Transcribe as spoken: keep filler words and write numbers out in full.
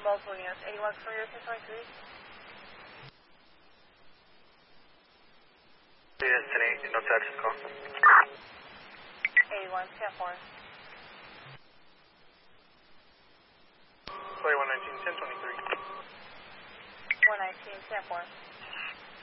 multiple units. eighty-one Career, ten twenty-three. Yes, ten eight, no touch, call. eighty-one, ten four. Play one nineteen, ten twenty-three. one nineteen, ten four.